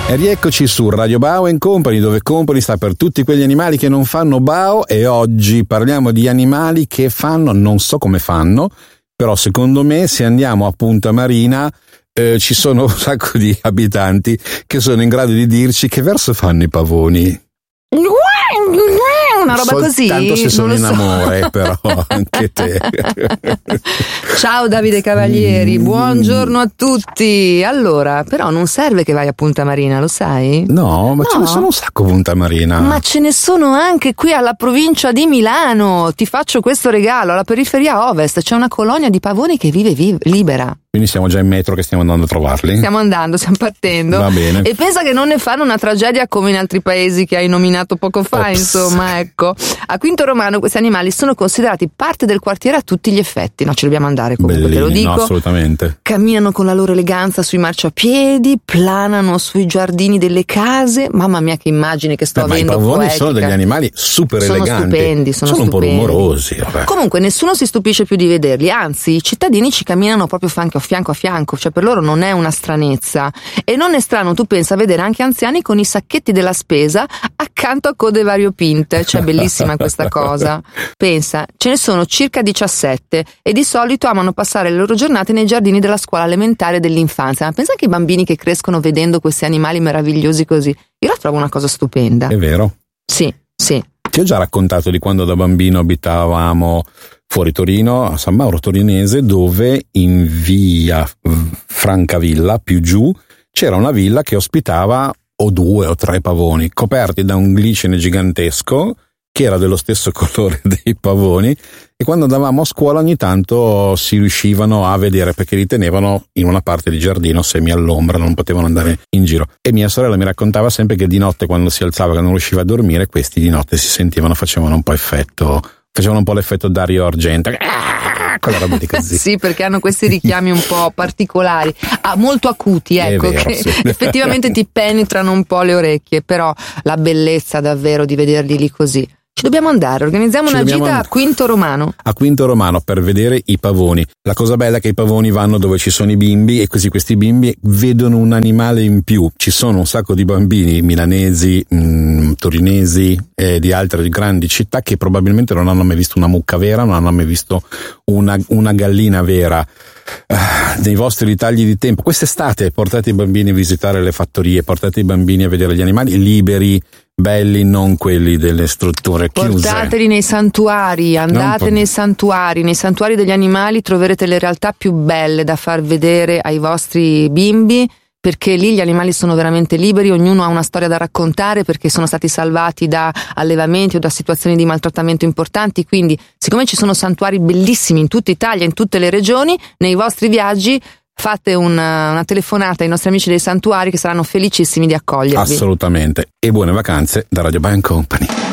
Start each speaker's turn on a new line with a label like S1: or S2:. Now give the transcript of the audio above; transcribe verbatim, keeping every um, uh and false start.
S1: E rieccoci su Radio Bao and Company, dove Company sta per tutti quegli animali che non fanno bao, e oggi parliamo di animali che fanno, non so come fanno, però secondo me se andiamo a Punta Marina eh, ci sono un sacco di abitanti che sono in grado di dirci che verso fanno i pavoni.
S2: Una roba così.
S1: Soltanto se sono in
S2: so.
S1: amore, però anche te.
S2: Ciao Davide Cavalieri,
S1: Mm.
S2: buongiorno a tutti. Allora, però non serve che vai a Punta Marina, lo sai?
S1: No, ma
S2: No.
S1: ce ne sono un sacco a Punta Marina.
S2: Ma ce ne sono anche qui alla provincia di Milano. Ti faccio questo regalo: alla periferia ovest c'è una colonia di pavoni che vive vive libera.
S1: Quindi siamo già in metro che stiamo andando a trovarli?
S2: Stiamo andando, stiamo partendo.
S1: Va bene.
S2: E pensa che non ne fanno una tragedia come in altri paesi che hai nominato poco fa,
S1: Ops.
S2: insomma, ecco. A Quinto Romano questi animali sono considerati parte del quartiere a tutti gli effetti. No, ci dobbiamo andare comunque,
S1: Bellini,
S2: te lo dico.
S1: no, assolutamente.
S2: Camminano con la loro eleganza sui marciapiedi, planano sui giardini delle case. Mamma mia, che immagine che sto
S1: Beh, ma i
S2: avendo
S1: pavoni
S2: poetica.
S1: sono degli animali super
S2: Sono
S1: eleganti.
S2: stupendi, sono
S1: un po'
S2: stupendi.
S1: rumorosi. Vabbè.
S2: Comunque nessuno si stupisce più di vederli, anzi i cittadini ci camminano proprio fianco a fianco a fianco, cioè per loro non è una stranezza. E non è strano, tu pensa, vedere anche anziani con i sacchetti della spesa accanto a code variopinte, cioè bellissima questa cosa. Pensa, ce ne sono circa diciassette e di solito amano passare le loro giornate nei giardini della scuola elementare dell'infanzia. Ma pensa anche ai bambini che crescono vedendo questi animali meravigliosi così. Io la trovo una cosa stupenda.
S1: È vero.
S2: Sì, sì.
S1: Ti ho già raccontato di quando da bambino abitavamo fuori Torino, a San Mauro Torinese, dove in via Francavilla, più giù, c'era una villa che ospitava o due o tre pavoni, coperti da un glicine gigantesco, che era dello stesso colore dei pavoni, e quando andavamo a scuola ogni tanto si riuscivano a vedere, perché li tenevano in una parte di giardino semi all'ombra, non potevano andare in giro. E mia sorella mi raccontava sempre che di notte, quando si alzava, che non riusciva a dormire, questi di notte si sentivano, facevano un po' effetto, facevano un po' l'effetto Dario Argento, quella roba di così.
S2: Sì, perché hanno questi richiami un po' particolari, ah, molto acuti, ecco,
S1: È vero,
S2: che
S1: sì.
S2: effettivamente ti penetrano un po' le orecchie, però la bellezza davvero di vederli lì così. Ci dobbiamo andare, organizziamo
S1: Ci
S2: una
S1: dobbiamo
S2: gita
S1: and-
S2: a Quinto Romano.
S1: A Quinto Romano per vedere i pavoni. La cosa bella è che i pavoni vanno dove ci sono i bimbi, e così questi bimbi vedono un animale in più. Ci sono un sacco di bambini milanesi, mh, torinesi e di altre grandi città che probabilmente non hanno mai visto una mucca vera, non hanno mai visto una, una gallina vera. Uh, nei vostri ritagli di tempo, quest'estate portate i bambini a visitare le fattorie, portate i bambini a vedere gli animali liberi, belli, non quelli delle strutture chiuse.
S2: Portateli nei santuari, andate
S1: po-
S2: nei santuari, nei santuari degli animali troverete le realtà più belle da far vedere ai vostri bimbi, perché lì gli animali sono veramente liberi, ognuno ha una storia da raccontare perché sono stati salvati da allevamenti o da situazioni di maltrattamento importanti. Quindi, siccome ci sono santuari bellissimi in tutta Italia, in tutte le regioni, nei vostri viaggi fate una, una telefonata ai nostri amici dei santuari che saranno felicissimi di accogliervi.
S1: Assolutamente. E buone vacanze da Radio Bao and Company.